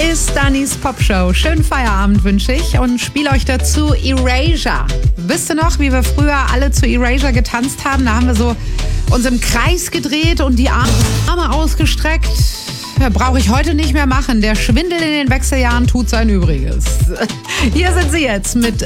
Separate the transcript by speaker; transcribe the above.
Speaker 1: ist Dannys Popshow. Schönen Feierabend wünsche ich und spiele euch dazu Erasure. Wisst ihr noch, wie wir früher alle zu Erasure getanzt haben? Da haben wir so uns im Kreis gedreht und die Arme ausgestreckt. Brauche ich heute nicht mehr machen. Der Schwindel in den Wechseljahren tut sein Übriges. Hier sind sie jetzt mit